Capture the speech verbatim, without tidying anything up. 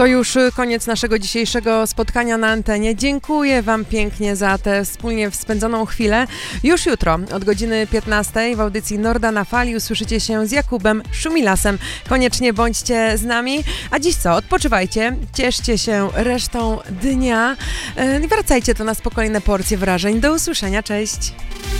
To już koniec naszego dzisiejszego spotkania na antenie. Dziękuję Wam pięknie za tę wspólnie spędzoną chwilę. Już jutro od godziny piętnastej w audycji Norda na Fali usłyszycie się z Jakubem Szumilasem. Koniecznie bądźcie z nami. A dziś co? Odpoczywajcie, cieszcie się resztą dnia i wracajcie do nas po kolejne porcje wrażeń. Do usłyszenia, cześć!